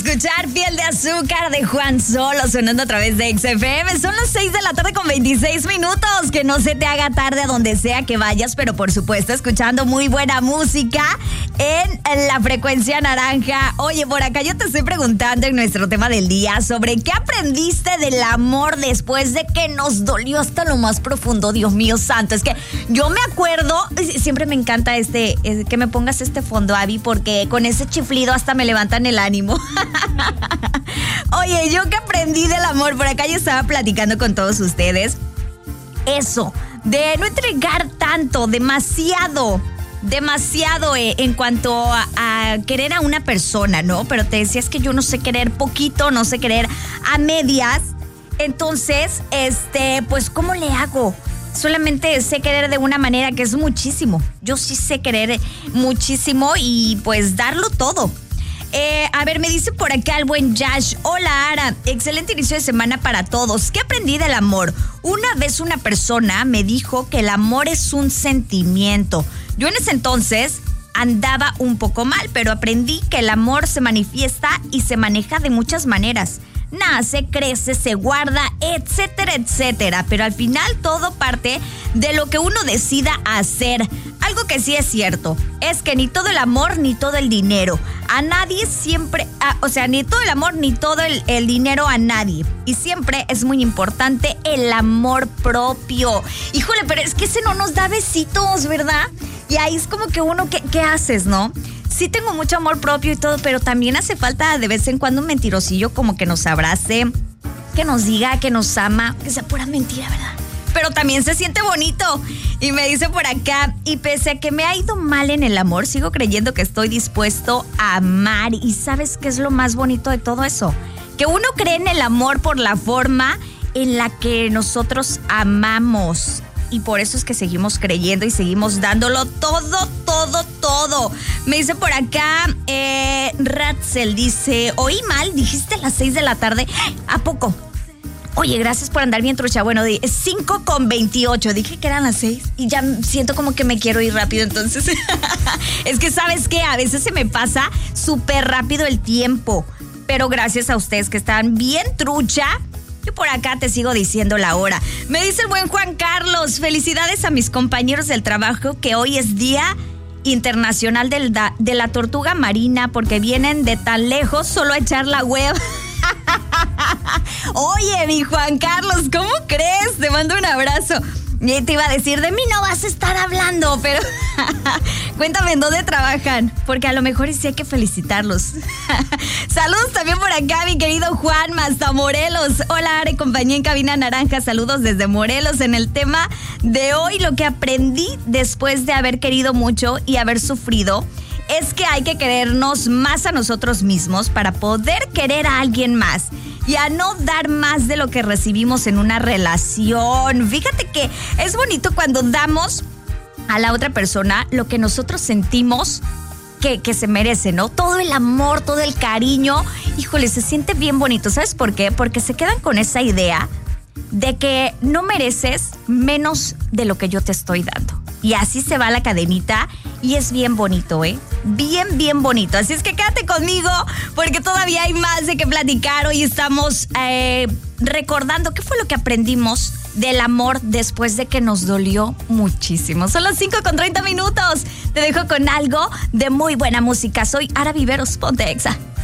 escuchar Piel de Azúcar de Juan Solo sonando a través de XFM. Son las 6 de la tarde con 26 minutos. Que no se te haga tarde a donde sea que vayas, pero por supuesto escuchando muy buena música en la frecuencia naranja. Oye, por acá yo te estoy preguntando en nuestro tema del día sobre qué aprendiste del amor después de que nos dolió hasta lo más profundo. Dios mío santo, es que yo me acuerdo, siempre me encanta que me pongas este fondo, Abby, porque con ese chiflido hasta me levantan el ánimo. Oye, yo que aprendí del amor, por acá yo estaba platicando con todos ustedes. Eso, de no entregar tanto, demasiado en cuanto a querer a una persona, ¿no? Pero te decías que yo no sé querer poquito, no sé querer a medias. Entonces, pues, ¿cómo le hago? Solamente sé querer de una manera que es muchísimo. Yo sí sé querer muchísimo y pues darlo todo. A ver, me dice por acá el buen Josh. Hola, Ara. Excelente inicio de semana para todos. ¿Qué aprendí del amor? Una vez una persona me dijo que el amor es un sentimiento. Yo en ese entonces andaba un poco mal, pero aprendí que el amor se manifiesta y se maneja de muchas maneras. Nace, crece, se guarda, etcétera, etcétera. Pero al final todo parte de lo que uno decida hacer. Algo que sí es cierto es que ni todo el amor ni todo el dinero. A nadie siempre, ni todo el amor ni todo el dinero a nadie. Y siempre es muy importante el amor propio. Híjole, pero es que ese no nos da besitos, ¿verdad? Y ahí es como que uno, ¿qué haces, no? Sí tengo mucho amor propio y todo, pero también hace falta de vez en cuando un mentirosillo como que nos abrace, que nos diga que nos ama, que sea pura mentira, ¿verdad? Pero también se siente bonito. Y me dice por acá, y pese a que me ha ido mal en el amor, sigo creyendo que estoy dispuesto a amar. ¿Y sabes qué es lo más bonito de todo eso? Que uno cree en el amor por la forma en la que nosotros amamos. Y por eso es que seguimos creyendo y seguimos dándolo todo. Me dice por acá, Ratzel dice, oí mal, dijiste a las 6 de la tarde. ¿A poco? Oye, gracias por andar bien trucha. Bueno, 5:28. Dije que eran las 6 y ya siento como que me quiero ir rápido. Entonces, es que ¿sabes qué? A veces se me pasa súper rápido el tiempo. Pero gracias a ustedes que están bien trucha, yo por acá te sigo diciendo la hora. Me dice el buen Juan Carlos, felicidades a mis compañeros del trabajo que hoy es Día Internacional de la Tortuga Marina porque vienen de tan lejos solo a echar la hueva. Oye, mi Juan Carlos, ¿cómo crees? Te mando un abrazo. Y te iba a decir, de mí no vas a estar hablando, pero cuéntame en dónde trabajan, porque a lo mejor sí hay que felicitarlos. Saludos también por acá, mi querido Juan, hasta Morelos. Hola, Are, compañía en Cabina Naranja, saludos desde Morelos. En el tema de hoy, lo que aprendí después de haber querido mucho y haber sufrido es que hay que querernos más a nosotros mismos para poder querer a alguien más y a no dar más de lo que recibimos en una relación. Fíjate que es bonito cuando damos a la otra persona lo que nosotros sentimos que se merece, ¿no? Todo el amor, todo el cariño. Híjole, se siente bien bonito. ¿Sabes por qué? Porque se quedan con esa idea de que no mereces menos de lo que yo te estoy dando. Y así se va la cadenita y es bien bonito, ¿eh? Bien bonito. Así es que quédate conmigo porque todavía hay más de qué platicar. Hoy estamos recordando qué fue lo que aprendimos del amor después de que nos dolió muchísimo. Son las 5:30. Te dejo con algo de muy buena música. Soy Ara Viveros, ponte Exa.